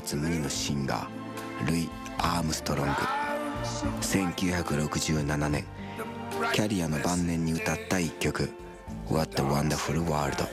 一無二のシンガールイ・アームストロング。1967年キャリアの晩年に歌った一曲 What a Wonderful World。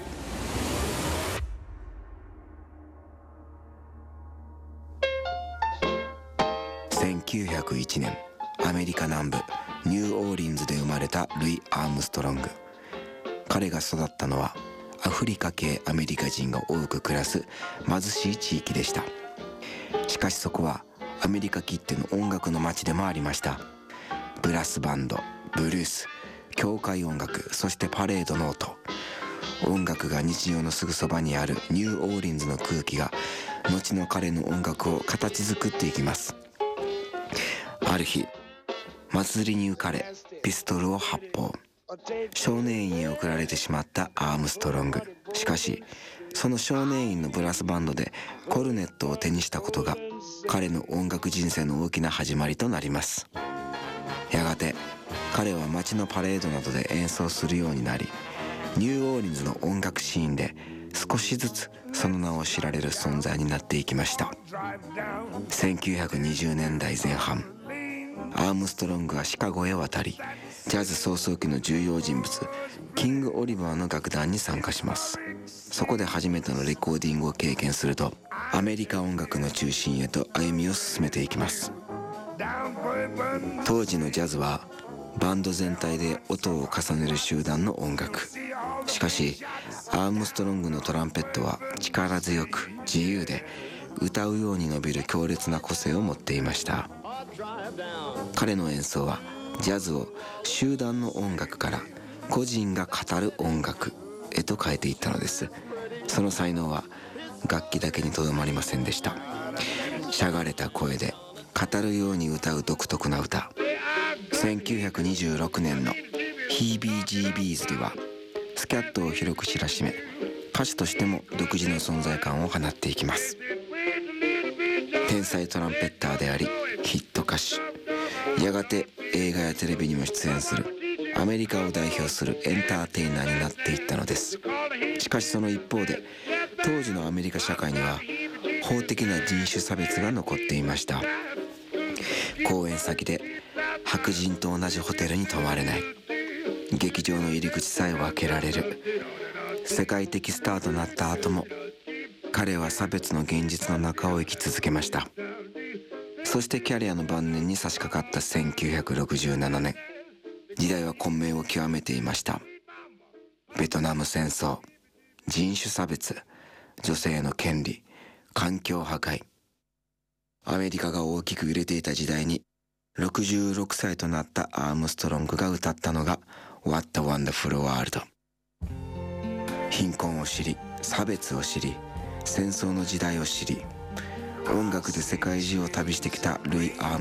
1901年アメリカ南部ニューオーリンズで生まれたルイ・アームストロング。彼が育ったのはアフリカ系アメリカ人が多く暮らす貧しい地域でした。しかしそこはアメリカきっての音楽の街でもありました。ブラスバンド、ブルース、教会音楽、そしてパレードの音。音楽が日常のすぐそばにあるニューオーリンズの空気が後の彼の音楽を形作っていきます。ある日祭りに浮かれピストルを発砲。少年院へ送られてしまったアームストロング。しかしその少年院のブラスバンドでコルネットを手にしたことが彼の音楽人生の大きな始まりとなります。やがて彼は街のパレードなどで演奏するようになり、ニューオーリンズの音楽シーンで少しずつその名を知られる存在になっていきました。1920年代前半、アームストロングはシカゴへ渡り、ジャズ創創期の重要人物キング・オリバーの楽団に参加します。そこで初めてのレコーディングを経験すると、アメリカ音楽の中心へと歩みを進めていきます。当時のジャズはバンド全体で音を重ねる集団の音楽。しかしアームストロングのトランペットは力強く自由で歌うように伸びる強烈な個性を持っていました。彼の演奏はジャズを集団の音楽から個人が語る音楽へと変えていったのです。その才能は楽器だけにとどまりませんでした。しゃがれた声で語るように歌う独特な歌。1926年のヒービージービーズではスキャットを広く知らしめ、歌手としても独自の存在感を放っていきます。天才トランペッターでありヒット歌手、やがて映画やテレビにも出演するアメリカを代表するエンターテイナーになっていったのです。しかしその一方で当時のアメリカ社会には法的な人種差別が残っていました。公演先で白人と同じホテルに泊まれない、劇場の入り口さえ分けられる。世界的スターとなった後も彼は差別の現実の中を生き続けました。そしてキャリアの晩年に差し掛かった1967年、時代は混迷を極めていました。ベトナム戦争、人種差別、女性の権利、環境破壊。アメリカが大きく揺れていた時代に66歳となったアームストロングが歌ったのが What a Wonderful World。 貧困を知り、差別を知り、戦争の時代を知り、音楽で世界中を旅してきたルイ・アーム